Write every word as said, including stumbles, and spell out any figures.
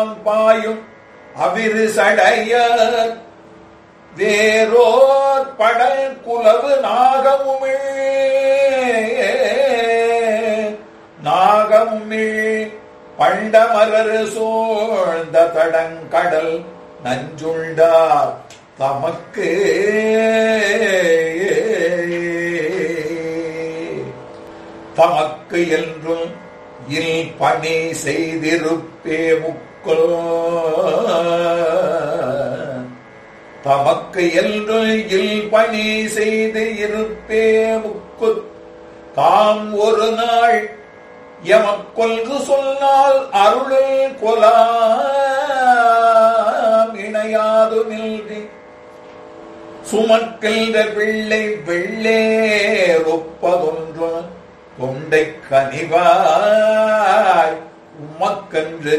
பாயும் அவிரு சடைய வேரோர் படல் குலவு நாகமுமிழ் நாகமுமிழ் பண்டமரர் சோழ்ந்த தடங்கடல் நஞ்சுண்டார் தமக்கு தமக்கு என்றும் இல் பணி செய்திருப்பே முக்குல் தமக்கு என்று இல் பணி செய்து இருப்பே முக்கு தாம் ஒரு நாள் எமக்கொல்கு சொன்னால் அருளில் கொலாம் இணையாது நில்வி சுமக்கின்ற பிள்ளை வெள்ளேரொப்பதொன்று தொண்டை கனிவாய் உமக்கன்று